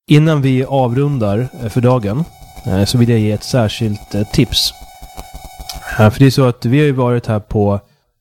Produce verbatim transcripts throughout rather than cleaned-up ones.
Innan vi avrundar för dagen så vill jag ge ett särskilt tips. För det är så att vi har ju varit här på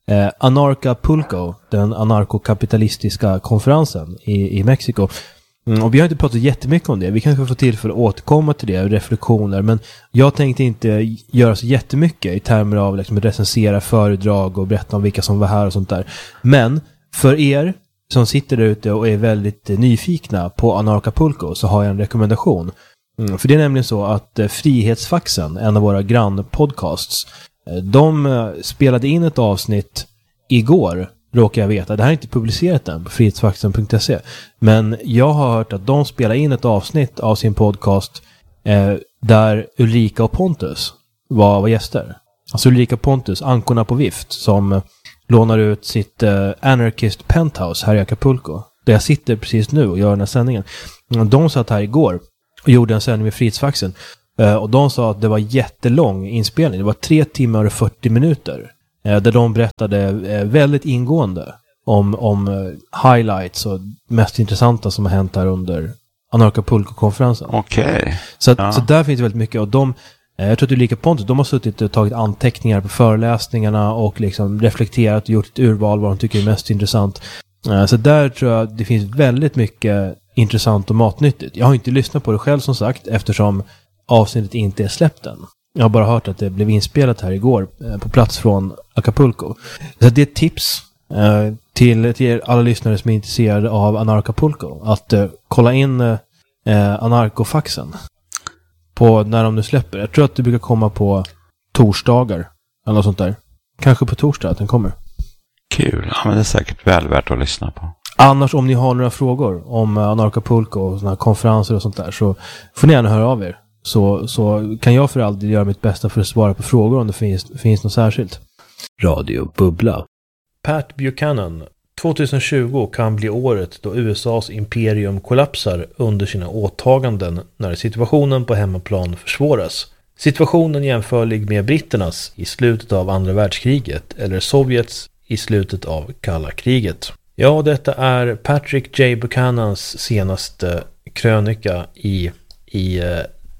Anarcapulco, den anarkokapitalistiska konferensen i, i Mexiko. Och vi har inte pratat jättemycket om det. Vi kanske får till för att återkomma till det, reflektioner. Men jag tänkte inte göra så jättemycket i termer av liksom recensera föredrag och berätta om vilka som var här och sånt där. Men för er som sitter där ute och är väldigt nyfikna på Anarcapulco så har jag en rekommendation. Mm, för det är nämligen så att eh, Frihetsfaxen, en av våra grannpodcasts, eh, de eh, spelade in ett avsnitt igår, råkar jag veta. Det här är inte publicerat än på frihetsfaxen punkt se. Men jag har hört att de spelar in ett avsnitt av sin podcast eh, där Ulrika och Pontus var, var gäster. Alltså Ulrika Pontus, ankorna på vift, som lånar ut sitt uh, Anarchist Penthouse här i Acapulco. Där jag sitter precis nu och gör den här sändningen. De satt här igår och gjorde en sändning med Frihetsfaxen. Uh, och de sa att det var jättelång inspelning. Det var tre timmar och fyrtio minuter. Uh, där de berättade uh, väldigt ingående om, om uh, highlights och mest intressanta som har hänt här under Anarcapulco-konferensen. Okej. Okay. Så, ja. så där finns det väldigt mycket. Och de Jag tror att Ulrika Pontus, de har suttit och tagit anteckningar på föreläsningarna och liksom reflekterat och gjort ett urval vad de tycker är mest intressant. Så där tror jag det finns väldigt mycket intressant och matnyttigt. Jag har inte lyssnat på det själv som sagt eftersom avsnittet inte är släppt än. Jag har bara hört att det blev inspelat här igår på plats från Acapulco. Så det är ett tips till, till alla lyssnare som är intresserade av Anarcapulco att kolla in Anarcofaxen. På när de nu släpper. Jag tror att det brukar komma på torsdagar. Eller något sånt där. Kanske på torsdag att den kommer. Kul. Ja, men det är säkert väl värt att lyssna på. Annars om ni har några frågor om Anarcapulco och såna här konferenser och sånt där så får ni gärna höra av er. Så, så kan jag för alltid göra mitt bästa för att svara på frågor om det finns, finns något särskilt. Radio Bubbla. Pat Buchanan. tjugo kan bli året då U S A:s imperium kollapsar under sina åtaganden när situationen på hemmaplan försvåras. Situationen jämförlig med britternas i slutet av andra världskriget eller Sovjets i slutet av kalla kriget. Ja, detta är Patrick J. Buchanans senaste krönika i, i uh,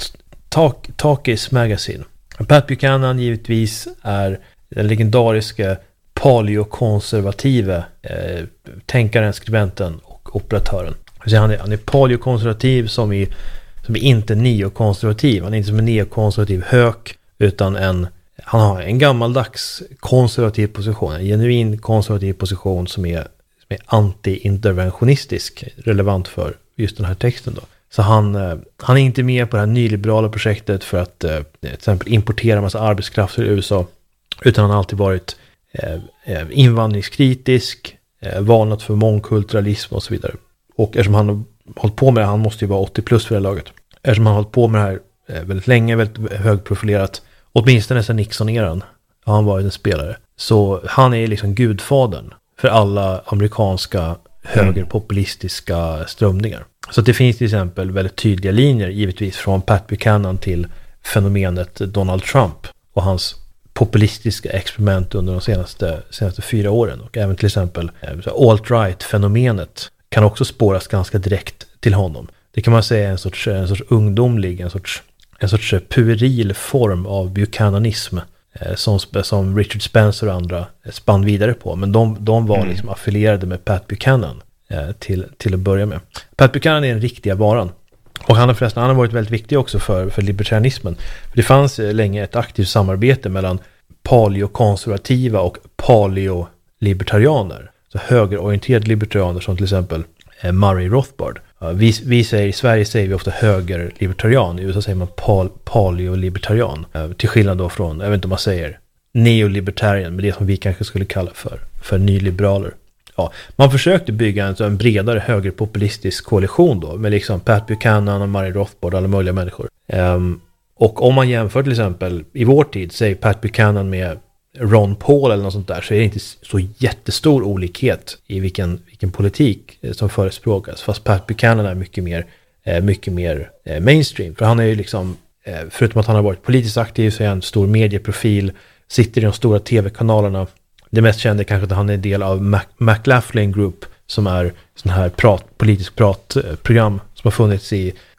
Talk, Talkies Magazine. Pat Buchanan givetvis är den legendariska paleokonservative eh, tänkaren, skribenten och operatören. Så han är, han är paleokonservativ som är, som är inte neokonservativ. Han är inte som en neokonservativ hök utan en, han har en gammaldags konservativ position. En genuin konservativ position som är, som är anti-interventionistisk, relevant för just den här texten då. Så han, eh, han är inte med på det här nyliberala projektet för att eh, till exempel importera massa arbetskraft till U S A utan han har alltid varit Eh, invandringskritisk, eh, varnat för mångkulturalism och så vidare. Och eftersom han har hållit på med det, han måste ju vara åttio plus för det laget. Eftersom han har hållit på med det här eh, väldigt länge, väldigt högprofilerat, åtminstone sedan Nixon-eran har han varit en spelare. Så han är liksom gudfadern för alla amerikanska högerpopulistiska strömningar. Så det finns till exempel väldigt tydliga linjer, givetvis från Pat Buchanan till fenomenet Donald Trump och hans populistiska experiment under de senaste, senaste fyra åren. Och även till exempel alt-right-fenomenet kan också spåras ganska direkt till honom. Det kan man säga är en sorts, en sorts ungdomlig, en sorts, en sorts pueril form av buchananism eh, som, som Richard Spencer och andra spann vidare på. Men de, de var liksom affilierade med Pat Buchanan eh, till, till att börja med. Pat Buchanan är den riktiga varan. Och han har förresten han har varit väldigt viktig också för, för libertarianismen. För det fanns länge ett aktivt samarbete mellan paleokonservativa och paleolibertarianer. Så högerorienterade libertarianer som till exempel eh, Murray Rothbard. Vi, vi säger, i Sverige säger vi ofta högerlibertarian. I U S A säger man pal, paleolibertarian. Eh, till skillnad då från, jag vet inte om man säger neolibertarian, men det som vi kanske skulle kalla för, för nyliberaler. Ja, man försökte bygga en, en bredare högerpopulistisk koalition då med liksom Pat Buchanan och Murray Rothbard och alla möjliga människor. Um, och om man jämför till exempel i vår tid, säg Pat Buchanan med Ron Paul eller något sånt där, så är det inte så jättestor olikhet i vilken, vilken politik som förespråkas. Fast Pat Buchanan är mycket mer, mycket mer mainstream. För han är ju liksom, förutom att han har varit politiskt aktiv så är han en stor medieprofil, sitter i de stora tv-kanalerna. Det mest kända är kanske att han är en del av Mac- McLaughlin Group som är sån här prat, politisk pratprogram som har funnits i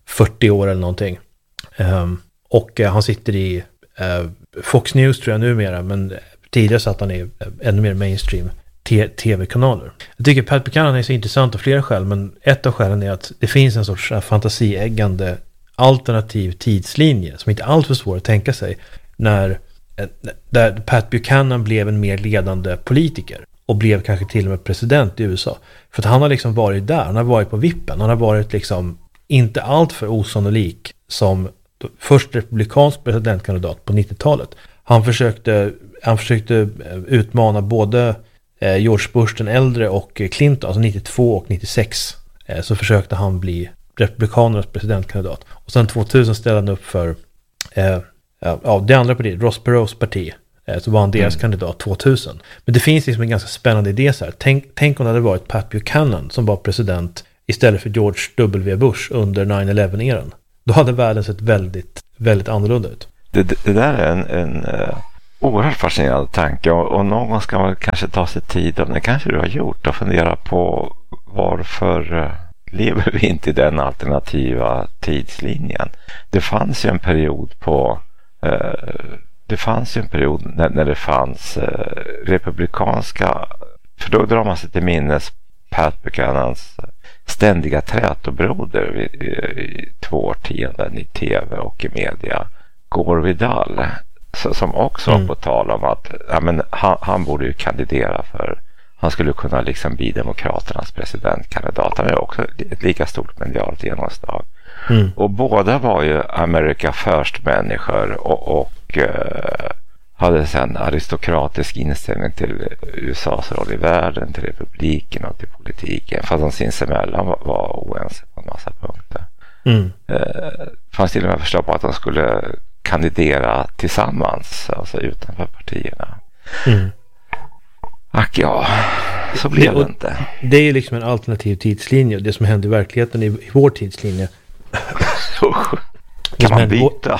fyrtio år eller någonting. Um, och uh, han sitter i uh, Fox News tror jag numera, men tidigare satt han i uh, ännu mer mainstream t- tv-kanaler. Jag tycker Pat Buchanan är så intressant av flera skäl, men ett av skälen är att det finns en sorts uh, fantasieggande alternativ tidslinje som inte är allt för svår att tänka sig när uh, där Pat Buchanan blev en mer ledande politiker och blev kanske till och med president i U S A. För att han har liksom varit där, han har varit på vippen, han har varit liksom inte allt för osannolik som först republikansk presidentkandidat på nittiotalet. Han försökte, han försökte utmana både George Bush den äldre och Clinton, alltså nittiotvå och nittiosex. Så försökte han bli republikanernas presidentkandidat. Och sen tvåtusen ställde han upp för eh, ja, det andra partiet, Ross Perot's parti. Så var han deras mm. kandidat tvåtusen. Men det finns liksom en ganska spännande idé så här. Tänk, tänk om det hade varit Pat Buchanan som var president istället för George W. Bush under nine eleven-eran. Då hade världen sett väldigt, väldigt annorlunda ut. Det, det, det där är en, en uh, oerhört fascinerande tanke. Och, och någon gång ska man kanske ta sig tid, och det kanske du har gjort, och fundera på varför uh, lever vi inte i den alternativa tidslinjen. Det fanns ju en period på... Uh, det fanns ju en period när, när det fanns uh, republikanska... För då drar man sig till minnes Pat Buchanans ständiga trätobroder i, i två årtionden i tv och i media, Gore Vidal, så, som också mm. var på tal om att ja, men han, han borde ju kandidera för, han skulle kunna liksom bli demokraternas presidentkandidat. Han är också ett lika stort medialt genomslag. Mm. Och båda var ju America First-människor och, och uh, hade sedan aristokratisk inställning till U S A:s roll i världen, till republiken och till politiken, fast de sinsemellan var, var oense på en massa punkter. Mm. Eh, fanns till och med förstå på att de skulle kandidera tillsammans, alltså utanför partierna. Mm. Ack ja, så blev det, det inte. Det är liksom en alternativ tidslinje, det som händer i verkligheten i, i vår tidslinje. Kan man byta?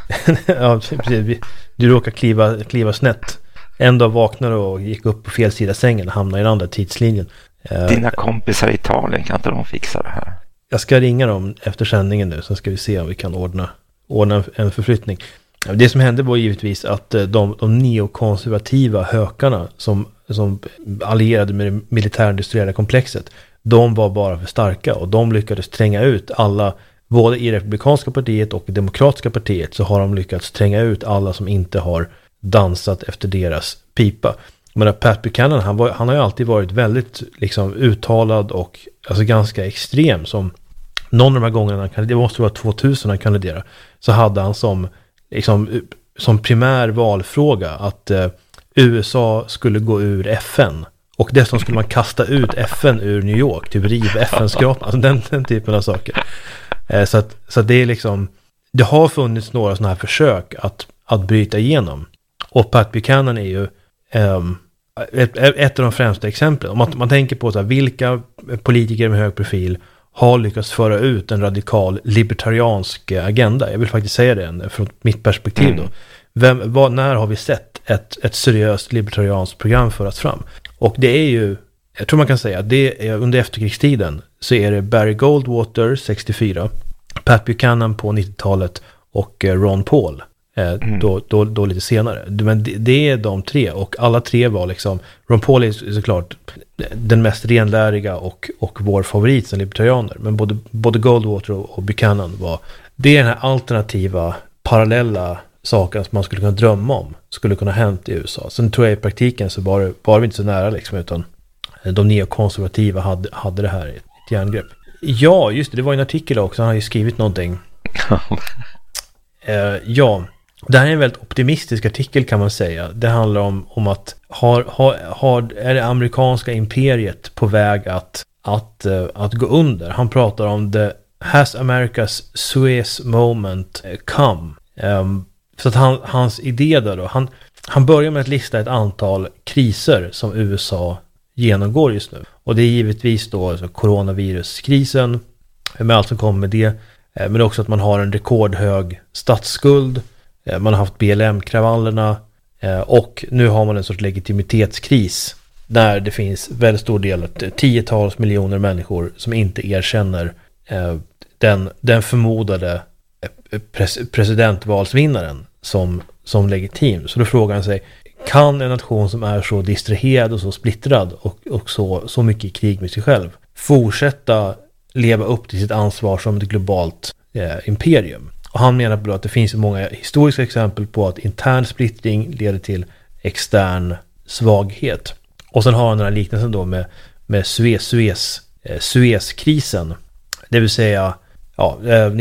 Ja, precis. Du råkar kliva, kliva snett. En dag vaknar och gick upp på fel sida sängen och hamnar i den andra tidslinjen. Dina kompisar i Italien, kan inte de fixa det här? Jag ska ringa dem efter sändningen nu, så ska vi se om vi kan ordna, ordna en förflyttning. Det som hände var givetvis att de, de neokonservativa hökarna som, som allierade med det militärindustriella komplexet, de var bara för starka och de lyckades tränga ut alla. Både i republikanska partiet och i demokratiska partiet så har de lyckats tränga ut alla som inte har dansat efter deras pipa. Men Pat Buchanan, han, var, han har ju alltid varit väldigt liksom, uttalad och alltså, ganska extrem. Som någon av de här gångerna, han kandiderade, det måste vara tvåtusen han kandiderade, så hade han som, liksom, som primär valfråga att eh, U S A skulle gå ur F N. Och dessutom skulle man kasta ut F N ur New York, typ riva F N-skrapan, alltså den, den typen av saker. Så att, så att det är liksom, det har funnits några sådana här försök att, att bryta igenom. Och Pat Buchanan är ju um, ett, ett av de främsta exemplen. Om man, man tänker på så här, vilka politiker med hög profil har lyckats föra ut en radikal libertariansk agenda. Jag vill faktiskt säga det från mitt perspektiv då. Vem, vad, när har vi sett ett, ett seriöst libertarianskt program föras fram? Och det är ju, jag tror man kan säga att det är under efterkrigstiden så är det Barry Goldwater sextiofyra, Pat Buchanan på nittiotalet och Ron Paul eh, mm. då, då, då lite senare. Men det, det är de tre, och alla tre var liksom, Ron Paul är såklart den mest renläriga och, och vår favorit som libertarianer, men både, både Goldwater och, och Buchanan var, det är den här alternativa parallella saken som man skulle kunna drömma om skulle kunna hänt i U S A. Sen tror jag i praktiken så var, var vi inte så nära liksom, utan de neokonservativa hade, hade det här i ett järngrepp. Ja, just det, det var en artikel också, han har ju skrivit någonting. uh, ja, det här är en väldigt optimistisk artikel kan man säga. Det handlar om, om att har, har, har, är det amerikanska imperiet på väg att, att, uh, att gå under. Han pratar om the has America's Suez moment come. Um, så att han, hans idé där då, han, han börjar med att lista ett antal kriser som U S A genomgår just nu. Och det är givetvis då alltså coronaviruskrisen med allt som kommer med det. Men också att man har en rekordhög statsskuld. Man har haft B L M-kravallerna. Och nu har man en sorts legitimitetskris där det finns väldigt stor del, tiotals miljoner människor som inte erkänner den, den förmodade pres- presidentvalsvinnaren som, som legitim. Så då frågar han sig, kan en nation som är så distraherad och så splittrad och, och så, så mycket i krig med sig själv fortsätta leva upp till sitt ansvar som ett globalt eh, imperium? Och han menar på att det finns många historiska exempel på att intern splittring leder till extern svaghet. Och sen har han den här liknelsen då med, med Suez, Suez, eh, Suezkrisen. Det vill säga ja,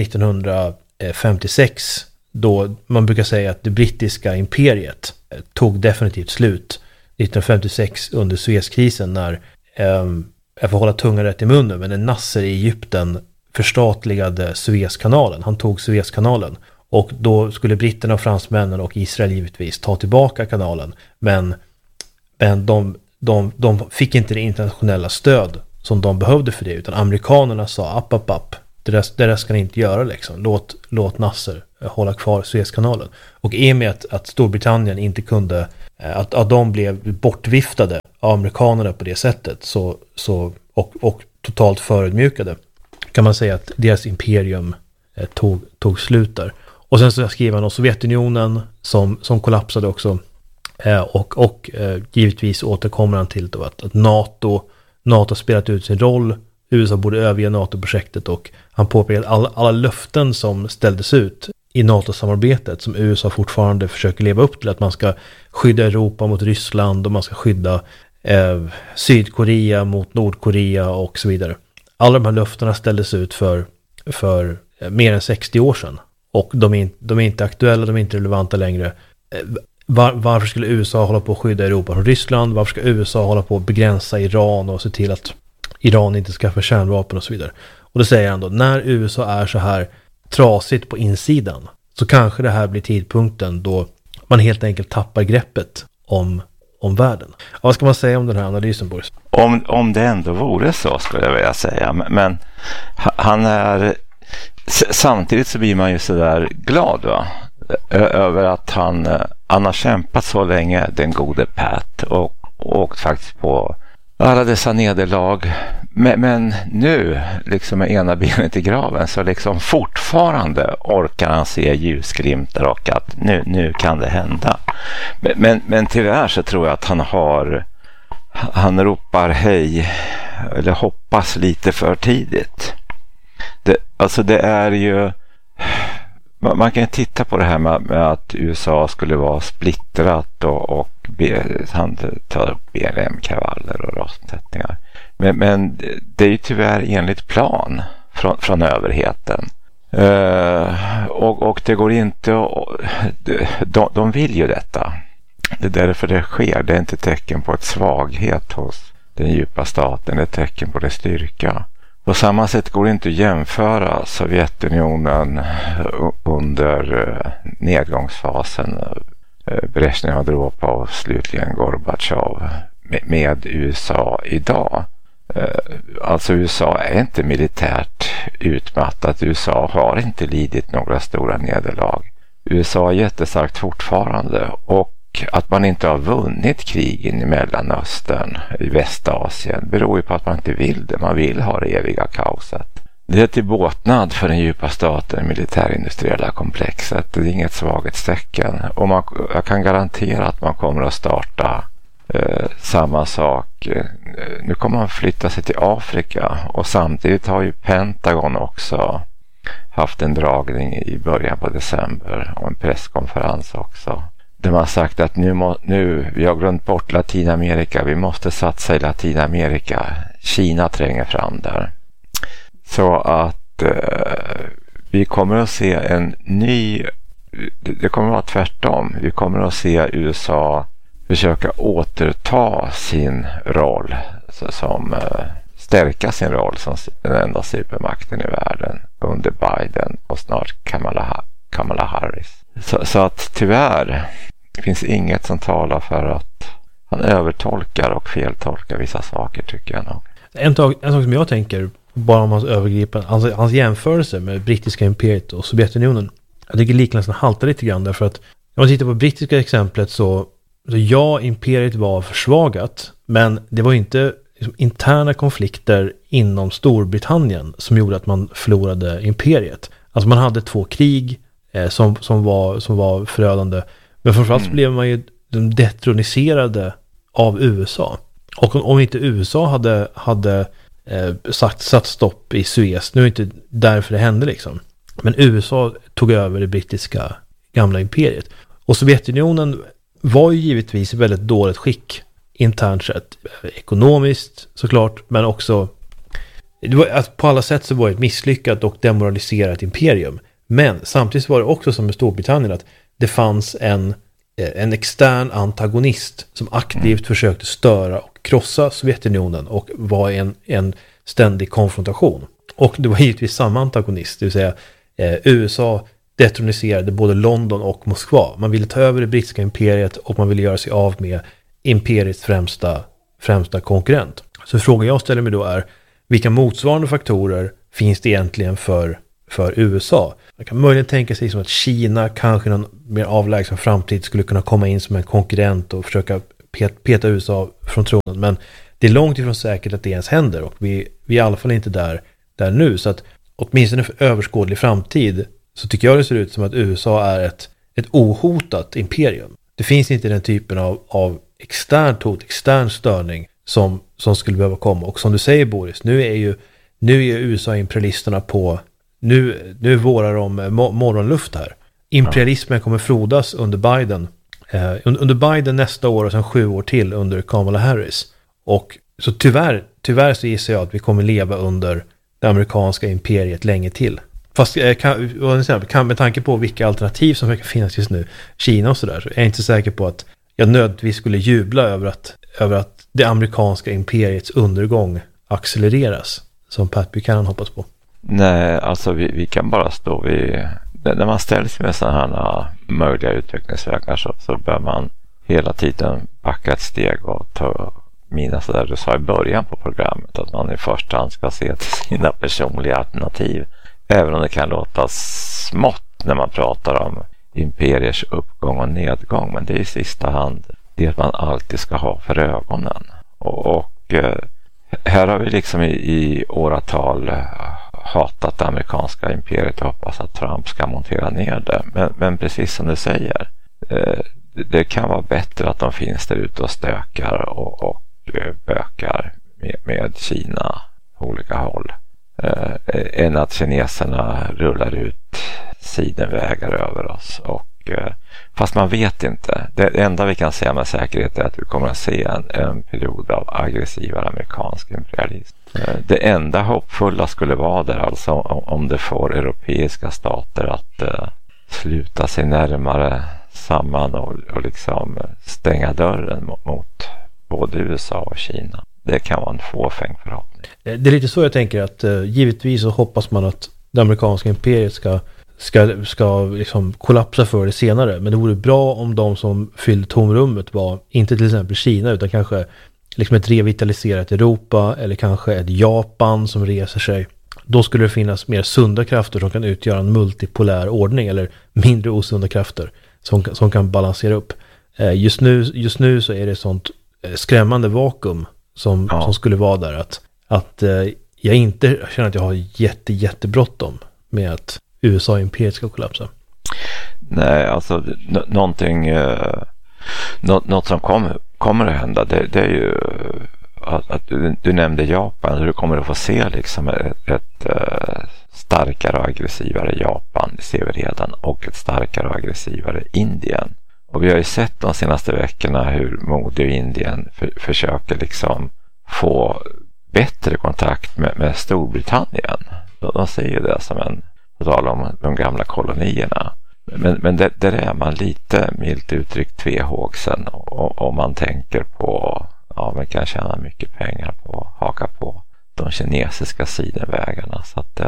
nittonhundrafemtiosex, då man brukar säga att det brittiska imperiet eh, tog definitivt slut nittonhundrafemtiosex under Suezkrisen, när eh, jag får hålla tungan rätt i munnen, men när Nasser i Egypten förstatligade Suezkanalen. Han tog Suezkanalen. Och då skulle britterna och fransmännen och Israel givetvis ta tillbaka kanalen. Men, men de, de, de fick inte det internationella stöd som de behövde för det. Utan amerikanerna sa, app, app, app. Det där, det där ska ni inte göra liksom. Låt, låt Nasser hålla kvar Suezkanalen. Och i och med att, att Storbritannien inte kunde, att, att de blev bortviftade av amerikanerna på det sättet. Så, så, och, och totalt förödmjukade, kan man säga att deras imperium eh, tog, tog slut där. Och sen så skriver han om Sovjetunionen som, som kollapsade också. Eh, och och eh, givetvis återkommer han till då att, att NATO, NATO spelat ut sin roll. U S A borde överge NATO-projektet, och han påpekar att alla, alla löften som ställdes ut i NATO-samarbetet som U S A fortfarande försöker leva upp till, att man ska skydda Europa mot Ryssland och man ska skydda eh, Sydkorea mot Nordkorea och så vidare. Alla de här löftena ställdes ut för, för mer än sextio år sedan. Och de är, de är inte aktuella, de är inte relevanta längre. Var, varför skulle U S A hålla på att skydda Europa från Ryssland? Varför ska U S A hålla på att begränsa Iran och se till att Iran inte skaffar kärnvapen och så vidare? Och då säger han då, när U S A är så här trasigt på insidan, så kanske det här blir tidpunkten då man helt enkelt tappar greppet om om världen. Ja, vad ska man säga om den här analysen, Boris? Om, om det ändå vore så, skulle jag vilja säga. Men, men han är... Samtidigt så blir man ju sådär glad, va? Över att han, han har kämpat så länge, den gode Pat, och, och åkt faktiskt på alla dessa nederlag. Men, men nu, liksom med ena benet i graven, så liksom fortfarande orkar han se ljusglimtar och att nu, nu kan det hända. Men, men, men tyvärr så tror jag att han har, han ropar hej, eller hoppas lite för tidigt. Det, alltså det är ju, man, man kan titta på det här med, med att U S A skulle vara splittrat och, och be, han tar upp B L M-kravaller och rasmotsättningar. Men, men det är ju tyvärr enligt plan från, från överheten. Uh, och, och det går inte att, de, de vill ju detta. Det är därför det sker. Det är inte tecken på ett svaghet hos den djupa staten. Det är tecken på dess styrka. På samma sätt går det inte att jämföra Sovjetunionen under nedgångsfasen, Brezhnev, Andropov och slutligen Gorbachev med U S A idag. Alltså U S A är inte militärt utmattat. U S A har inte lidit några stora nederlag. U S A är jättestarkt fortfarande, och att man inte har vunnit krigen i Mellanöstern, i Västasien, beror ju på att man inte vill det. Man vill ha det eviga kaoset. Det är till båtnad för den djupa staten, militärindustriella komplexet. Det är inget svaghetstecken. Och man, jag kan garantera att man kommer att starta eh, samma sak. Eh, nu kommer man flytta sig till Afrika, och samtidigt har ju Pentagon också haft en dragning i början på december och en presskonferens också. Där man har sagt att nu, må, nu vi har glömt bort Latinamerika, vi måste satsa i Latinamerika. Kina tränger fram där. Så att eh, vi kommer att se en ny, det kommer att vara tvärtom. Vi kommer att se U S A försöka återta sin roll, så, som eh, stärka sin roll som den enda supermakten i världen under Biden och snart Kamala, Kamala Harris. Så, så att tyvärr det finns inget som talar för att han övertolkar och feltolkar vissa saker, tycker jag nog. En, tag, en sak som jag tänker bara om hans övergripande, hans, hans jämförelse med brittiska imperiet och Sovjetunionen. Jag tycker liknelsen haltar lite grann, därför att om man tittar på brittiska exemplet så, så ja, imperiet var försvagat, men det var inte liksom interna konflikter inom Storbritannien som gjorde att man förlorade imperiet. Alltså man hade två krig eh, som, som, var, som var förödande. Men framförallt så blev man ju detroniserade av U S A. Och om, om inte U S A hade, hade eh, sagt, satt stopp i Suez, nu är det inte därför det hände liksom. Men U S A tog över det brittiska gamla imperiet. Och Sovjetunionen var ju givetvis i väldigt dåligt skick internt sett. Ekonomiskt såklart, men också det var, alltså, på alla sätt så var det ett misslyckat och demoraliserat imperium. Men samtidigt var det också som med Storbritannien att det fanns en, en extern antagonist som aktivt mm. försökte störa och krossa Sovjetunionen och var en, en ständig konfrontation. Och det var givetvis samma antagonist, det vill säga eh, U S A detroniserade både London och Moskva. Man ville ta över det brittiska imperiet och man ville göra sig av med imperiets främsta, främsta konkurrent. Så frågan jag ställer mig då är, vilka motsvarande faktorer finns det egentligen för, för U S A? Man kan möjligen tänka sig som att Kina kanske i någon mer avlägsen framtid skulle kunna komma in som en konkurrent och försöka peta U S A från tronen. Men det är långt ifrån säkert att det ens händer och vi, vi är i alla fall inte där, där nu. Så att åtminstone för överskådlig framtid så tycker jag det ser ut som att U S A är ett, ett ohotat imperium. Det finns inte den typen av, av externt hot, extern störning som, som skulle behöva komma. Och som du säger Boris, nu är ju nu är U S A-imperialisterna på nu, nu vårar de mo- morgonluft här. Imperialismen kommer frodas under Biden. Eh, under Biden nästa år och sen sju år till under Kamala Harris. Och så tyvärr, tyvärr så gissar jag att vi kommer leva under det amerikanska imperiet länge till. Fast eh, kan, vad säger, kan, med tanke på vilka alternativ som verkar finnas just nu, Kina och sådär, så är jag inte säker på att jag nödvändigtvis skulle jubla över att, över att det amerikanska imperiets undergång accelereras, som Pat Buchanan hoppas på. Nej, alltså vi, vi kan bara stå vid, när man ställs med sådana här möjliga utvecklingsvägar så, så bör man hela tiden backa ett steg och ta mina sådär du sa i början på programmet, att man i första hand ska se till sina personliga alternativ. Även om det kan låta smått när man pratar om imperiers uppgång och nedgång. Men det är i sista hand det man alltid ska ha för ögonen. Och, och här har vi liksom i, i åratal hatat det amerikanska imperiet och hoppas att Trump ska montera ner det. Men, men precis som du säger, det kan vara bättre att de finns där ute och stökar och, och bökar med, med Kina på olika håll. Uh, än att kineserna rullar ut sidenvägar över oss. Och, uh, fast man vet inte. Det enda vi kan säga med säkerhet är att vi kommer att se en, en period av aggressivare amerikansk imperialism. Uh, det enda hoppfulla skulle vara där alltså om, om det får europeiska stater att uh, sluta sig närmare samman och, och liksom stänga dörren mot, mot både U S A och Kina. Det kan vara en fåfäng förhoppning. Det är lite så jag tänker att uh, givetvis så hoppas man att det amerikanska imperiet ska, ska, ska liksom kollapsa för det senare. Men det vore bra om de som fyllde tomrummet var inte till exempel Kina utan kanske liksom ett revitaliserat Europa eller kanske ett Japan som reser sig. Då skulle det finnas mer sunda krafter som kan utgöra en multipolär ordning eller mindre osunda krafter som, som kan balansera upp. Uh, just, nu, just nu så är det sånt uh, skrämmande vakuum Som, ja. som skulle vara där att, att eh, jag inte känner att jag har jätte, jättebråttom med att U S A-imperiet ska kollapsa. Nej, alltså n- någonting eh, nå- något som kommer, kommer att hända det, det är ju att, att du, du nämnde Japan, hur du kommer att få se liksom ett, ett eh, starkare och aggressivare Japan, det ser vi redan, och ett starkare och aggressivare Indien. Och vi har ju sett de senaste veckorna hur modig Indien för, försöker liksom få bättre kontakt med, med Storbritannien. De, de ser ju det som en, på tal om de gamla kolonierna. Men, men där, där är man lite milt uttryckt tvehågsen och, och man tänker på, ja man kan tjäna mycket pengar på att haka på de kinesiska sidenvägarna. Så att,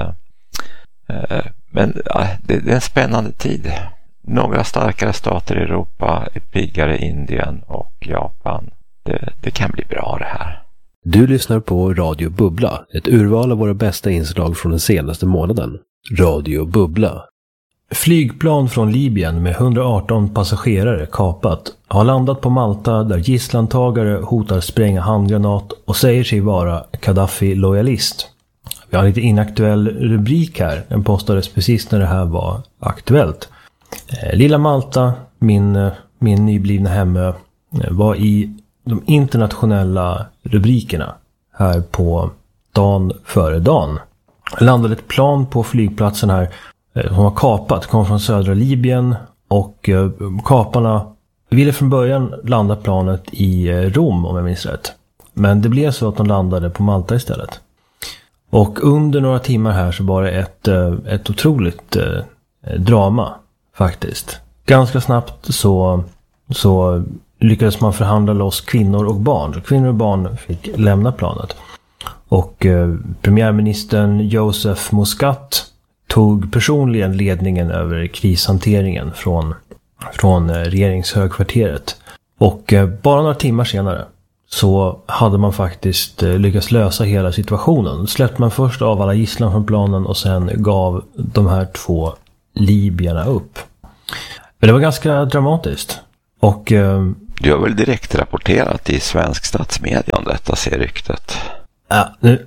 eh, men ja, det, det är en spännande tid. Några starkare stater i Europa, ett piggare Indien och Japan. Det, det kan bli bra det här. Du lyssnar på Radio Bubbla, ett urval av våra bästa inslag från den senaste månaden. Radio Bubbla. Flygplan från Libyen med hundraarton passagerare kapat har landat på Malta där gisslantagare hotar spränga handgranat och säger sig vara Gaddafi-lojalist. Vi har en lite inaktuell rubrik här. Den postades precis när det här var aktuellt. Lilla Malta, min, min nyblivna hemö, var i de internationella rubrikerna här på dagen före dagen. Landade ett plan på flygplatsen här som var kapat, kom från södra Libyen, och kaparna ville från början landa planet i Rom om jag minns rätt. Men det blev så att de landade på Malta istället. Och under några timmar här så var det ett, ett otroligt eh, drama faktiskt. Ganska snabbt så, så lyckades man förhandla loss kvinnor och barn. Så kvinnor och barn fick lämna planet. Och eh, premiärministern Joseph Muscat tog personligen ledningen över krishanteringen från, från eh, regeringshögkvarteret. Och eh, bara några timmar senare så hade man faktiskt eh, lyckats lösa hela situationen. Släppte man först av alla gisslan från planen och sen gav de här två libyerna upp. Men det var ganska dramatiskt. Och eh, du har väl direkt rapporterat i svensk statsmedia om detta, ser ryktet. Ja, nu,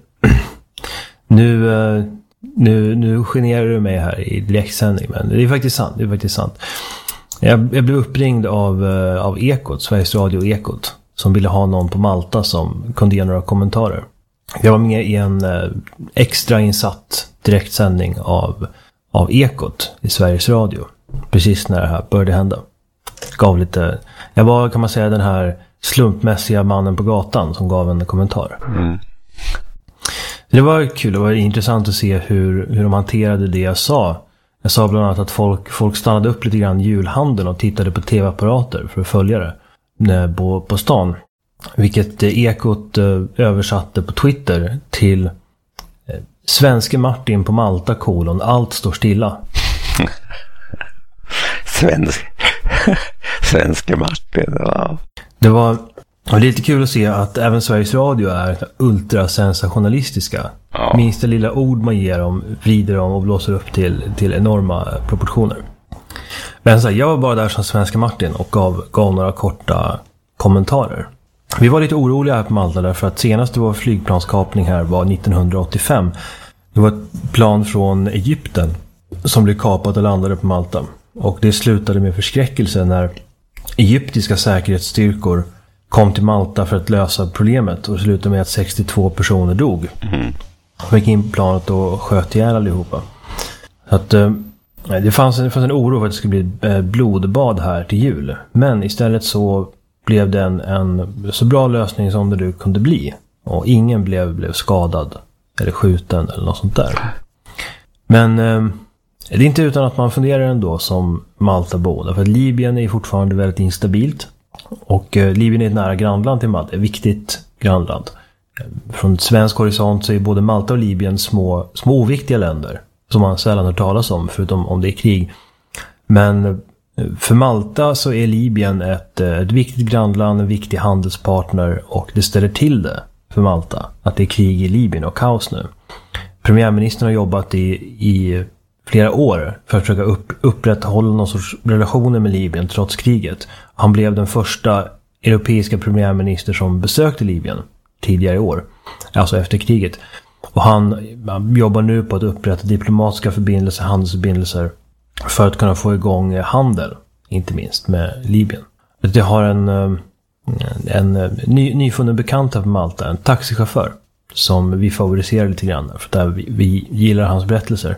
nu, eh, nu, nu generar du mig här i direktsändning, men det är faktiskt sant. Det är faktiskt sant. Jag, jag blev uppringd av, eh, av Ekot, Sveriges Radio Ekot, som ville ha någon på Malta som kunde ge några kommentarer. Jag var med i en eh, extra insatt direktsändning av, av Ekot i Sveriges Radio. Precis när det här började hända. Gav lite, jag var, kan man säga, den här slumpmässiga mannen på gatan som gav en kommentar. Mm. Det var kul, det var intressant att se hur, hur de hanterade det jag sa. Jag sa bland annat att folk, folk stannade upp lite grann i julhandeln och tittade på tv-apparater för att följa det på, på stan. Vilket Ekot översatte på Twitter till Svenske Martin på Malta kolon, allt står stilla. Svensk. Svenske Martin, ja. Det var, det är lite kul att se att även Sveriges Radio är ultrasensationalistiska. Ja. Minsta lilla ord man ger dem vrider dem och blåser upp till, till enorma proportioner. Men så här, jag var bara där som Svenska Martin och gav, gav några korta kommentarer. Vi var lite oroliga här på Malta därför att senast det var flygplanskapning här var nittonhundraåttiofem. Det var ett plan från Egypten som blev kapat och landade på Malta. Och det slutade med förskräckelse när egyptiska säkerhetsstyrkor kom till Malta för att lösa problemet, och det slutade med att sextiotvå personer dog. Mm. De gick in på planet och sköt ihjäl allihopa. Så att eh, det, fanns en, det fanns en oro för att det skulle bli ett blodbad här till jul. Men istället så blev det en, en så bra lösning som det nu kunde bli. Och ingen blev, blev skadad eller skjuten eller något sånt där. Men eh, det är inte utan att man funderar ändå som Maltabo. Därför att Libyen är fortfarande väldigt instabilt. Och eh, Libyen är ett nära grannland till Malta. Ett viktigt grannland. Från svensk horisont så är både Malta och Libyen små, små oviktiga länder. Som man sällan hör talas om, förutom om det är krig. Men för Malta så är Libyen ett, ett viktigt grannland, en viktig handelspartner. Och det ställer till det för Malta att det är krig i Libyen och kaos nu. Premiärministern har jobbat i, i flera år för att försöka upp, upprätthålla någon sorts relationer med Libyen trots kriget. Han blev den första europeiska premiärminister som besökte Libyen tidigare i år, alltså efter kriget. Och han, han jobbar nu på att upprätta diplomatiska förbindelser, handelsförbindelser för att kunna få igång handel, inte minst med Libyen. Jag har en, en, en ny, nyfunnen bekant på Malta, en taxichaufför som vi favoriserar lite grann för att vi, vi gillar hans berättelser.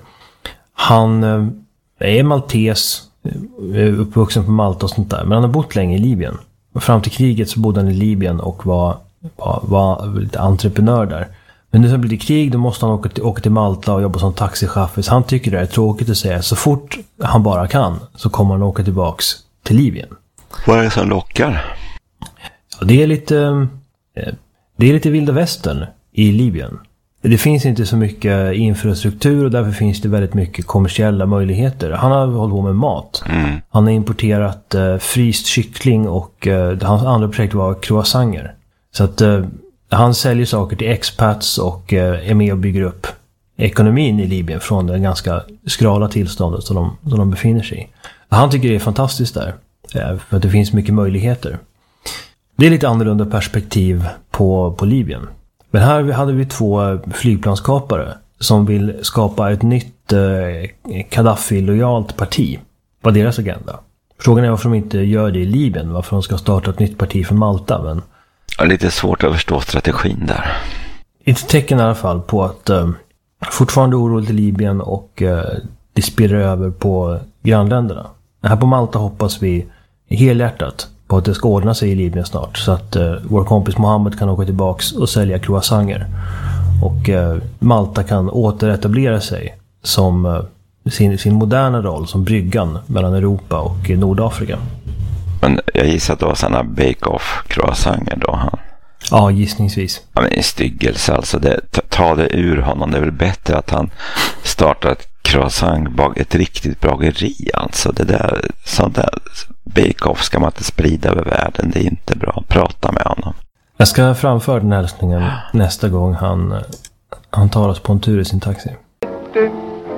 Han är maltes, uppvuxen på Malta och sånt där, men han har bott länge i Libyen. Och fram till kriget så bodde han i Libyen och var, var, var lite entreprenör där. Men nu som blir det krig, då måste han åka till, åka till Malta och jobba som taxichaufför. Så han tycker det är tråkigt att säga. Så fort han bara kan så kommer han åka tillbaks till Libyen. Vad är det som lockar? Ja, det är lite, det är lite vilda västern i Libyen. Det finns inte så mycket infrastruktur och därför finns det väldigt mycket kommersiella möjligheter. Han har hållit på med mat. Mm. Han har importerat eh, fryst kyckling och eh, hans andra projekt var croissanter. Så att eh, han säljer saker till expats och eh, är med och bygger upp ekonomin i Libyen från den ganska skrala tillståndet som de, som de befinner sig i. Han tycker det är fantastiskt där, för att det finns mycket möjligheter. Det är lite annorlunda perspektiv på, på Libyen. Men här hade vi två flygplanskapare som vill skapa ett nytt eh, Gaddafi-lojalt parti. Vad deras agenda. Frågan är varför de inte gör det i Libyen. Varför de ska starta ett nytt parti för Malta. Men... Ja, lite svårt att förstå strategin där. Ett tecken i alla fall på att eh, fortfarande oroligt i Libyen och eh, det spirrar över på grannländerna. Här på Malta hoppas vi helhjärtat på att det ska ordna sig i Libyen snart. Så att eh, vår kompis Mohammed kan åka tillbaks och sälja croissanter. Och eh, Malta kan återetablera sig som eh, sin, sin moderna roll som bryggan mellan Europa och eh, Nordafrika. Men jag gissar att det var sådana bake-off croissanter då han... Ja, gissningsvis. Ja, men en styggelse alltså. Det, ta, ta det ur honom. Det är väl bättre att han startar ett croissant, ett riktigt bageri alltså. Det där, sånt där bake-off ska man inte sprida över världen. Det är inte bra. Prata med honom. Jag ska framföra den hälsningen nästa gång han, han tar oss på en tur i sin taxi.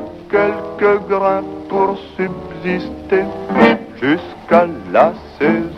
Quelques grains pour subsister jusqu'à la saison.